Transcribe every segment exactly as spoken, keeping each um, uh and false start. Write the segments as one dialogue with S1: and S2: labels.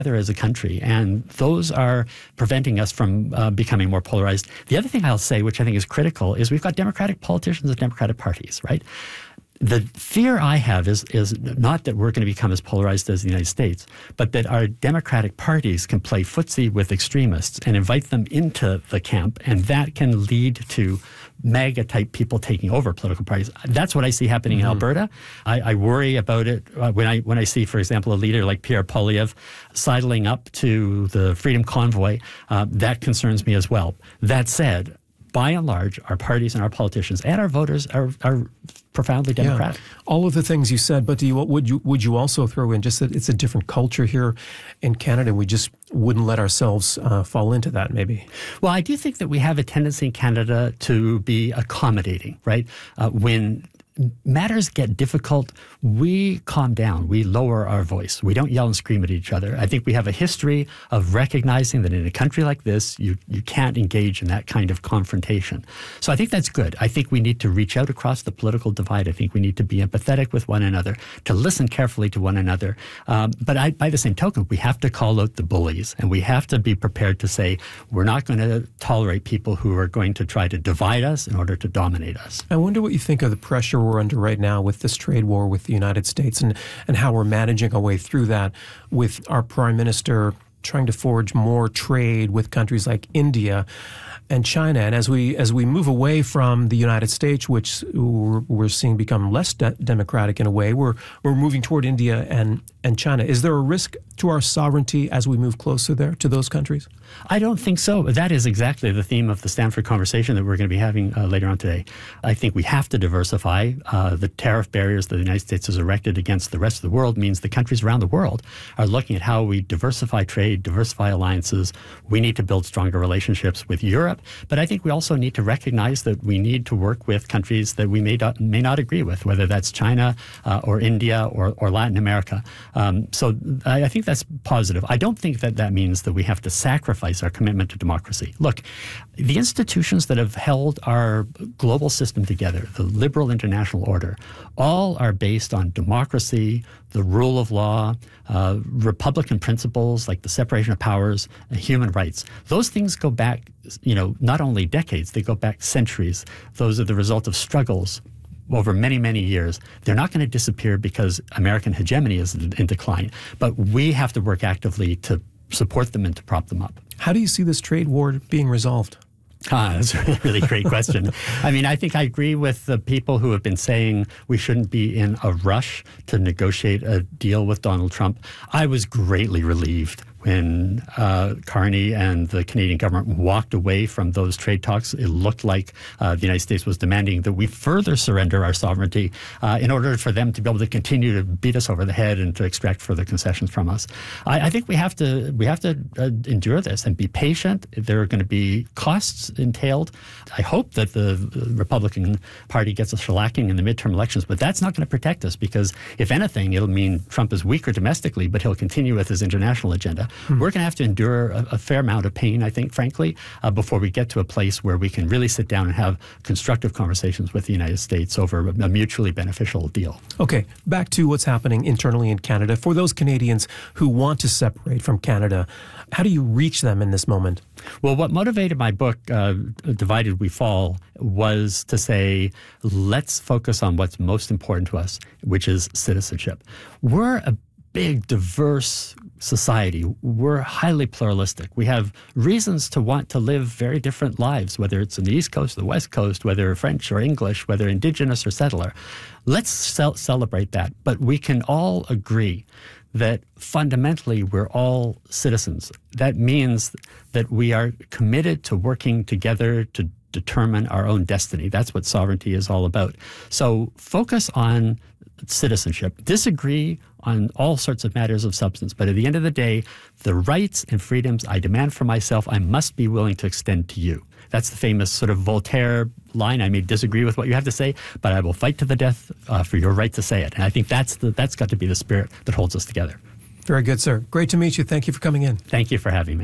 S1: as a country, and those are preventing us from uh, becoming more polarized. The other thing I'll say, which I think is critical, is we've got Democratic politicians and Democratic parties, right? The fear I have is is not that we're going to become as polarized as the United States, but that our Democratic parties can play footsie with extremists and invite them into the camp, and that can lead to MAGA-type people taking over political parties. That's what I see happening mm-hmm. in Alberta. I, I worry about it uh, when I when I see, for example, a leader like Pierre Poilievre sidling up to the Freedom Convoy. Uh, that concerns me as well. That said, by and large, our parties and our politicians and our voters are, are profoundly democratic.
S2: Yeah. All of the things you said, but do you, would you would you also throw in just that it's a different culture here in Canada, and we just wouldn't let ourselves uh, fall into that maybe?
S1: Well, I do think that we have a tendency in Canada to be accommodating, right? Uh, when matters get difficult, we calm down. We lower our voice. We don't yell and scream at each other. I think we have a history of recognizing that in a country like this, you, you can't engage in that kind of confrontation. So I think that's good. I think we need to reach out across the political divide. I think we need to be empathetic with one another, to listen carefully to one another. Um, but I, by the same token, we have to call out the bullies, and we have to be prepared to say, we're not going to tolerate people who are going to try to divide us in order to dominate us.
S2: I wonder what you think of the pressure we're under right now with this trade war with the United States, and, and how we're managing our way through that with our Prime Minister trying to forge more trade with countries like India and China. And as we as we move away from the United States, which we're, we're seeing become less de- democratic in a way, we're we're moving toward India and, and China. Is there a risk to our sovereignty as we move closer there to those countries?
S1: I don't think so. That is exactly the theme of the Stanford conversation that we're going to be having uh, later on today. I think we have to diversify. Uh, the tariff barriers that the United States has erected against the rest of the world means the countries around the world are looking at how we diversify trade, diversify alliances. We need to build stronger relationships with Europe, but I think we also need to recognize that we need to work with countries that we may not, may not agree with, whether that's China uh, or India or, or Latin America. Um, so I, I think that's positive. I don't think that that means that we have to sacrifice our commitment to democracy. Look, the institutions that have held our global system together, the liberal international order, all are based on democracy, the rule of law, uh, Republican principles like the separation of powers, and human rights. Those things go back, you know, not only decades, they go back centuries. Those are the result of struggles over many, many years. They're not going to disappear because American hegemony is in decline, but we have to work actively to support them and to prop them up.
S2: How do you see this trade war being resolved?
S1: Ah, that's a really great question. I mean, I think I agree with the people who have been saying we shouldn't be in a rush to negotiate a deal with Donald Trump. I was greatly relieved when uh, Carney and the Canadian government walked away from those trade talks. It looked like uh, the United States was demanding that we further surrender our sovereignty uh, in order for them to be able to continue to beat us over the head and to extract further concessions from us. I, I think we have to we have to uh, endure this and be patient. There are going to be costs entailed. I hope that the Republican Party gets a shellacking in the midterm elections, but that's not going to protect us, because if anything, it'll mean Trump is weaker domestically, but he'll continue with his international agenda. Hmm. We're going to have to endure a, a fair amount of pain, I think, frankly, uh, before we get to a place where we can really sit down and have constructive conversations with the United States over a mutually beneficial deal.
S2: Okay, back to what's happening internally in Canada. For those Canadians who want to separate from Canada, how do you reach them in this moment?
S1: Well, what motivated my book, uh, Divided We Fall, was to say, let's focus on what's most important to us, which is citizenship. We're a big, diverse society. We're highly pluralistic. We have reasons to want to live very different lives, whether it's in the East Coast or the West Coast, whether French or English, whether Indigenous or settler. Let's ce- celebrate that. But we can all agree that fundamentally we're all citizens. That means that we are committed to working together to determine our own destiny. That's what sovereignty is all about. So focus on citizenship. Disagree on all sorts of matters of substance. But at the end of the day, the rights and freedoms I demand for myself, I must be willing to extend to you. That's the famous sort of Voltaire line. I may disagree with what you have to say, but I will fight to the death uh, for your right to say it. And I think that's the, that's got to be the spirit that holds us together.
S2: Very good, sir. Great to meet you. Thank you for coming in.
S1: Thank you for having me.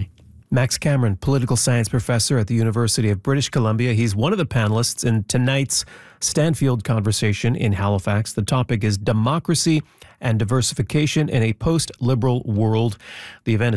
S2: Max Cameron, political science professor at the University of British Columbia. He's one of the panelists in tonight's Stanfield conversation in Halifax. The topic is democracy and diversification in a post-liberal world. The event is